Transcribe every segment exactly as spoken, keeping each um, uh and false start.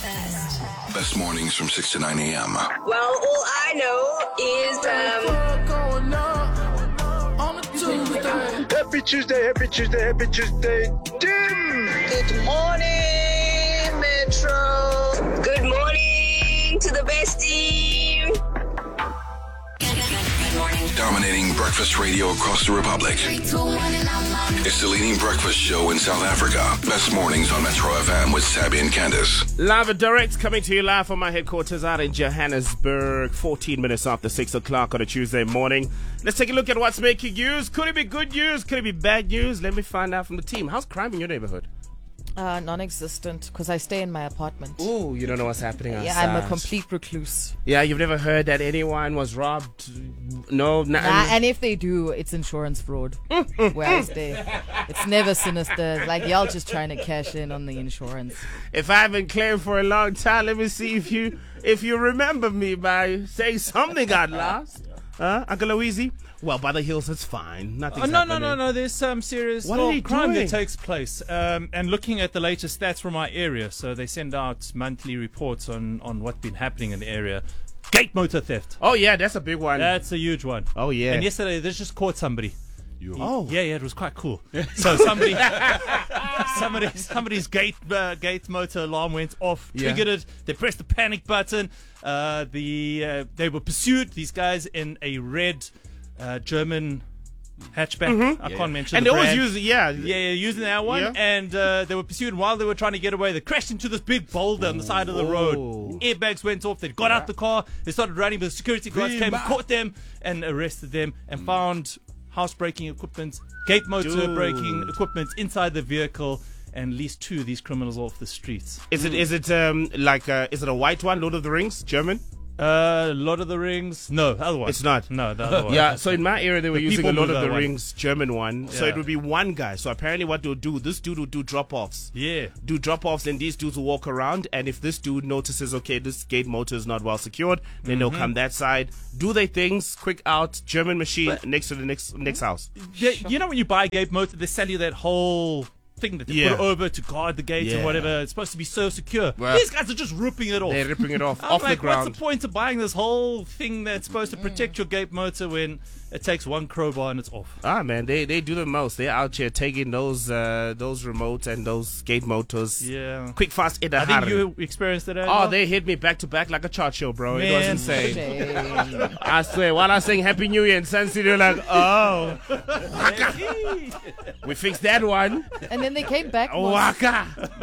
best. Best mornings from six to nine a.m. Well, all I know is um. Happy Tuesday, happy Tuesday, happy Tuesday, Dim! Good morning, Metro. Good morning to the best team. Dominating breakfast radio across the Republic. It's the leading breakfast show in South Africa. Best mornings on Metro F M with Sabby and Candace. Live and direct, coming to you live from my headquarters out in Johannesburg. fourteen minutes after six o'clock on a Tuesday morning. Let's take a look at what's making news. Could it be good news? Could it be bad news? Let me find out from the team. How's crime in your neighborhood? Uh, non-existent, because I stay in my apartment. Ooh, you don't know what's happening outside. Yeah, I'm a complete recluse. Yeah, you've never heard that anyone was robbed? No, nah, Nah, and if they do, it's insurance fraud. Where I stay, it's never sinister. It's like y'all just trying to cash in on the insurance. If I haven't claimed for a long time, let me see if you if you remember me by saying something got lost. Huh, Uncle Louisi? Well, by the hills, it's fine. Nothing's Oh, no, happening. no, no, no. There's some serious What well, are they crime doing? that takes place. Um, and looking at the latest stats from our area, so they send out monthly reports on, on what's been happening in the area. Gate motor theft. Oh, yeah, that's a big one. That's a huge one. Oh, yeah. And yesterday, they just caught somebody. Oh. Yeah, yeah, it was quite cool. So somebody, somebody, somebody's gate uh, gate motor alarm went off, Yeah. triggered it. They pressed the panic button. Uh, the uh, they were pursued. These guys in a red uh, German hatchback. I can't mention. And the they always brand. use, yeah. Yeah, yeah, using that one, Yeah. and uh, they were pursued. And while they were trying to get away, they crashed into this big boulder on the side of the Ooh. road. Airbags went off. They got out the car. They started running, but the security guards came and caught them and arrested them and found house-breaking equipment, gate motor Dude. breaking equipment inside the vehicle, and at least two of these criminals off the streets. Is it is it um like uh, is it a white one, Lord of the Rings, German? Uh, Lord of the Rings? No, other one. It's not. No, the other one. Yeah, so in my area they were The using a people Lord of mover the one. Rings German one. So Yeah. it would be one guy. So apparently what they'll do, this dude will do drop-offs. Yeah. Do drop-offs, and these dudes will walk around, and if this dude notices, okay, this gate motor is not well secured, then Mm-hmm. they'll come that side, do their things, quick out, German machine next to the next next house. Yeah, you know when you buy a gate motor, they sell you that whole thing that they Yeah. put over to guard the gate Yeah. and whatever. It's supposed to be so secure. Well, These guys are just ripping it off. They're ripping it off, I'm off like, the ground. what's the point of buying this whole thing that's supposed to protect your gate motor when it takes one crowbar and it's off? Ah man, they they do the most. They're out here taking those uh, those remotes and those gate motors. Yeah. Quick, fast, in a I think hurry. you experienced it. as Oh, well. they hit me back to back like a chart show, bro. It was Man. insane. Shame. I swear, while I was saying Happy New Year in Sun City, they're like, oh, we fixed that one. And then they came back. Oh, once. waka.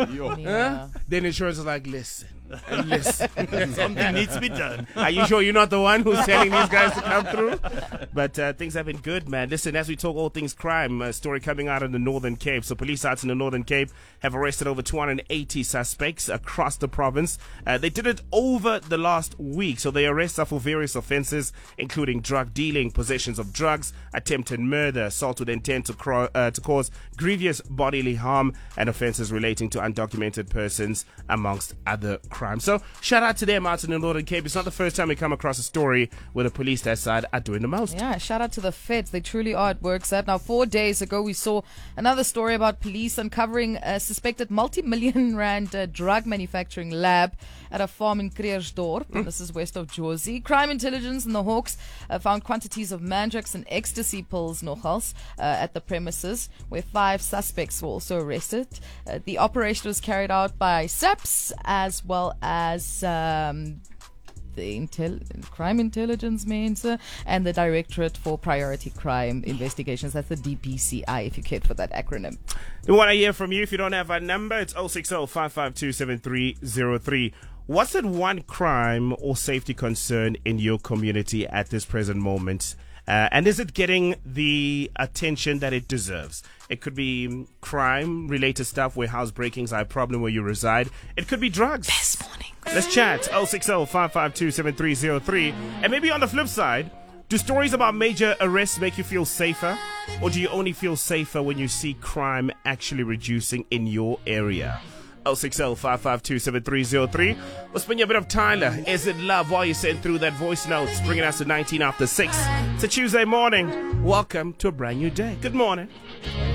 Yeah. Then insurance was like, listen, listen. Something needs to be done. Are you sure you're not the one who's telling these guys to come through? But uh, things have been good, man. Listen, as we talk all things crime, a story coming out of the Northern Cape. So police out in the Northern Cape have arrested over two hundred eighty suspects across the province. Uh, they did it over the last week. So the arrests are for various offenses, including drug dealing, possessions of drugs, attempted murder, assault with intent to, cro- uh, to cause grievous bodily harm, and offenses relating to undocumented persons, amongst other crimes. So shout out to them out in the Northern Cape. It's not the first time we come across a story where the police that side are doing the most. Yeah, shout out to the feds. They truly are at work, Sat. Now, four days ago, we saw another story about police uncovering a suspected multi-million rand uh, drug manufacturing lab at a farm in Kreersdorp. Mm. This is west of Jozi. Crime intelligence and the Hawks uh, found quantities of mandrax and ecstasy pills, nogals, uh, at the premises, where five suspects were also arrested. Uh, the operation was carried out by S A P S as well as um, the Intel- Crime Intelligence Mensa and the Directorate for Priority Crime Investigations. That's the D P C I, if you cared for that acronym. We want to hear from you. If you don't have our number, it's oh six oh, five five two, seven three oh three. What's that one crime or safety concern in your community at this present moment? Uh, and is it getting the attention that it deserves? It could be crime-related stuff where housebreakings are a problem where you reside. It could be drugs. This morning. Let's chat. oh six oh, five five two, seven three oh three. And maybe on the flip side, do stories about major arrests make you feel safer? Or do you only feel safer when you see crime actually reducing in your area? oh six oh, five five two, seven three oh three. We'll spend you a bit of Tyler. Is it love while you send through that voice notes, bringing us to nineteen after six. It's a Tuesday morning. Welcome to a brand new day. Good morning.